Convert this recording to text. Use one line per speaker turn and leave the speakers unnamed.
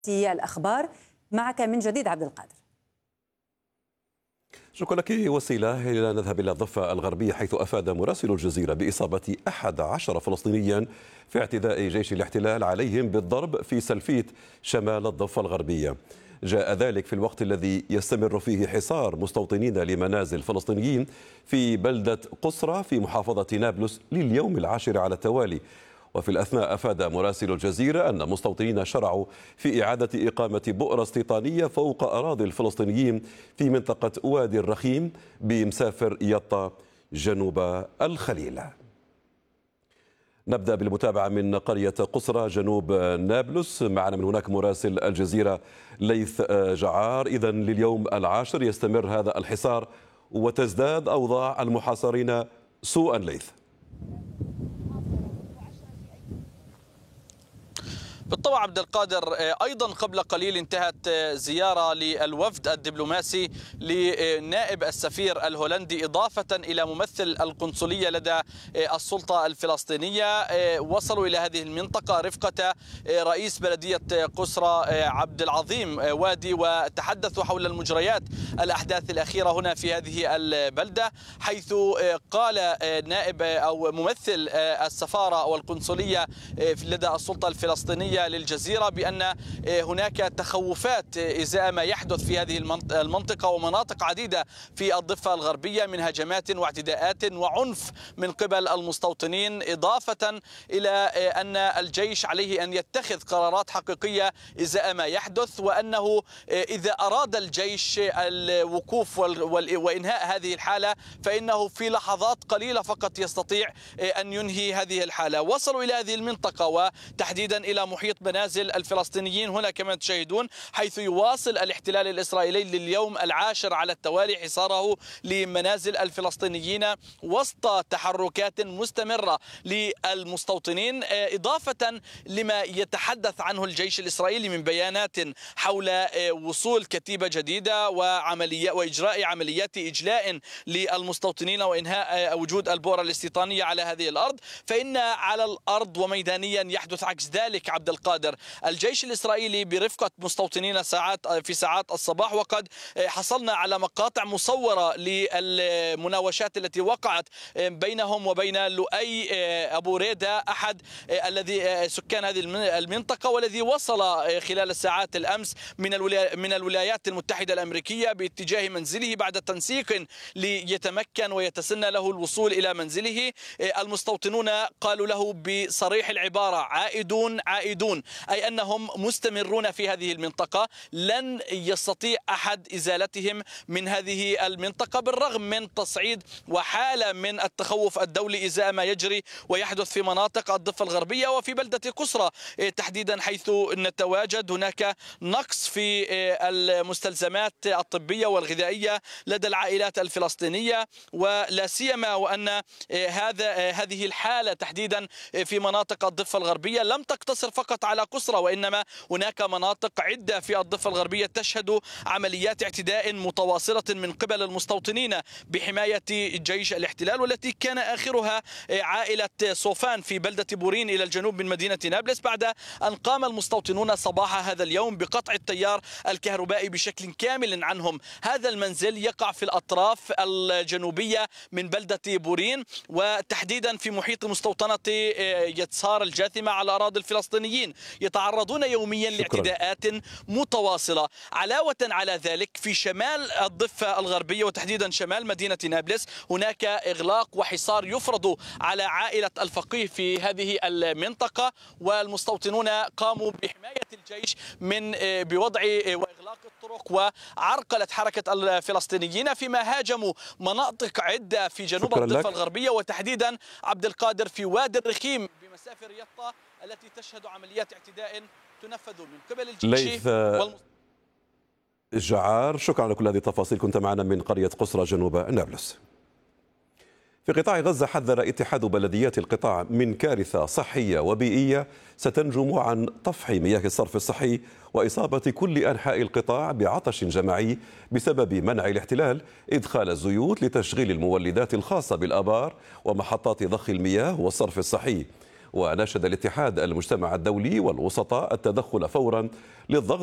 الأخبار. معك من جديد عبد القادر.
شكرا لك وسيلة. نذهب إلى الضفة الغربية حيث أفاد مراسل الجزيرة بإصابة 11 فلسطينيا في اعتداء جيش الاحتلال عليهم بالضرب في سلفيت شمال الضفة الغربية. جاء ذلك في الوقت الذي يستمر فيه حصار مستوطنين لمنازل فلسطينيين في بلدة قصرى في محافظة نابلس لليوم العاشر على التوالي. وفي الأثناء أفاد مراسل الجزيرة أن مستوطنين شرعوا في إعادة إقامة بؤرة استيطانية فوق أراضي الفلسطينيين في منطقة وادي الرخيم بمسافر يطا جنوب الخليل. نبدأ بالمتابعة من قرية قصرى جنوب نابلس. معنا من هناك مراسل الجزيرة ليث جعار. إذن لليوم العاشر يستمر هذا الحصار وتزداد أوضاع المحاصرين سوءا. ليث.
بالطبع عبد القادر، أيضا قبل قليل انتهت زيارة للوفد الدبلوماسي لنائب السفير الهولندي إضافة إلى ممثل القنصلية لدى السلطة الفلسطينية. وصلوا إلى هذه المنطقة رفقة رئيس بلدية قصرى عبد العظيم وادي، وتحدثوا حول المجريات الأحداث الأخيرة هنا في هذه البلدة، حيث قال نائب أو ممثل السفارة والقنصلية لدى السلطة الفلسطينية للجزيرة بأن هناك تخوفات إزاء ما يحدث في هذه المنطقة ومناطق عديدة في الضفة الغربية من هجمات واعتداءات وعنف من قبل المستوطنين، إضافة إلى أن الجيش عليه أن يتخذ قرارات حقيقية إزاء ما يحدث، وأنه إذا أراد الجيش الوقوف وإنهاء هذه الحالة فإنه في لحظات قليلة فقط يستطيع أن ينهي هذه الحالة. وصلوا إلى هذه المنطقة وتحديدا إلى محيط منازل الفلسطينيين هنا كما تشاهدون، حيث يواصل الاحتلال الإسرائيلي لليوم العاشر على التوالي حصاره لمنازل الفلسطينيين وسط تحركات مستمرة للمستوطنين، إضافة لما يتحدث عنه الجيش الإسرائيلي من بيانات حول وصول كتيبة جديدة وإجراء عمليات إجلاء للمستوطنين وإنهاء وجود البؤرة الاستيطانية على هذه الأرض. فإن على الأرض وميدانيا يحدث عكس ذلك عبد القادر. الجيش الإسرائيلي برفقة مستوطنين في ساعات الصباح، وقد حصلنا على مقاطع مصورة للمناوشات التي وقعت بينهم وبين لؤي أبو ريدة أحد الذي سكان هذه المنطقة، والذي وصل خلال الساعات الأمس من الولايات المتحدة الأمريكية باتجاه منزله بعد تنسيق ليتمكن ويتسنى له الوصول إلى منزله. المستوطنون قالوا له بصريح العبارة عائدون، أي أنهم مستمرون في هذه المنطقة، لن يستطيع أحد إزالتهم من هذه المنطقة بالرغم من تصعيد وحالة من التخوف الدولي إزاء ما يجري ويحدث في مناطق الضفة الغربية وفي بلدة قصرى تحديدا، حيث نتواجد هناك نقص في المستلزمات الطبية والغذائية لدى العائلات الفلسطينية، ولا سيما وأن هذه الحالة تحديدا في مناطق الضفة الغربية لم تقتصر فقط على قصرى، وإنما هناك مناطق عدة في الضفة الغربية تشهد عمليات اعتداء متواصلة من قبل المستوطنين بحماية جيش الاحتلال، والتي كان آخرها عائلة صوفان في بلدة بورين إلى الجنوب من مدينة نابلس، بعد أن قام المستوطنون صباح هذا اليوم بقطع التيار الكهربائي بشكل كامل عنهم. هذا المنزل يقع في الأطراف الجنوبية من بلدة بورين، وتحديدا في محيط مستوطنة يتسار الجاثمة على أراضي الفلسطينيين، يتعرضون يوميا لاعتداءات متواصلة. علاوة على ذلك في شمال الضفة الغربية وتحديدا شمال مدينة نابلس هناك إغلاق وحصار يفرض على عائلة الفقيه في هذه المنطقة، والمستوطنون قاموا بحماية الجيش من بوضع وإغلاق الطرق وعرقلة حركة الفلسطينيين، فيما هاجموا مناطق عدة في جنوب الضفة الغربية وتحديدا عبد القادر في وادي الرخيم بمسافر يطا التي تشهد عمليات اعتداء تنفذ من قبل الجيش
جعار. شكرا على كل هذه التفاصيل، كنت معنا من قرية قصرى جنوب نابلس. في قطاع غزة حذر اتحاد بلديات القطاع من كارثة صحية وبيئية ستنجم عن طفح مياه الصرف الصحي وإصابة كل أنحاء القطاع بعطش جماعي بسبب منع الاحتلال إدخال الزيوت لتشغيل المولدات الخاصة بالآبار ومحطات ضخ المياه والصرف الصحي. وناشد الاتحاد المجتمع الدولي والوسطاء التدخل فورا للضغط